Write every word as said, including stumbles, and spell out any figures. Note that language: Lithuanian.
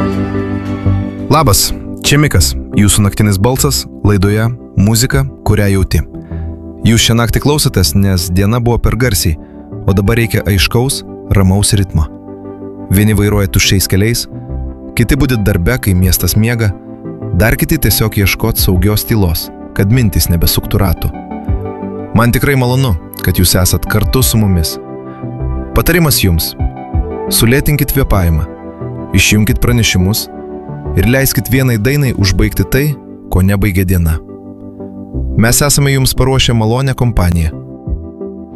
Labas, čia Mikas, jūsų naktinis balsas laidoje Muzika, kurią jauti. Jūs šią naktį klausotės, nes diena buvo per garsiai, o dabar reikia aiškaus, ramaus ritmo. Vieni vairuoja tuščiais keliais, kiti budit darbe, kai miestas miega, dar kiti tiesiog ieškot saugios tylos, kad mintys nebesuktų ratų. Man tikrai malonu, kad jūs esat kartu su mumis. Patarimas jums. Sulėtinkit kvėpavimą, išjungkit pranešimus ir leiskit vienai dainai užbaigti tai, ko nebaigė diena. Mes esame jums paruošę malonę kompaniją.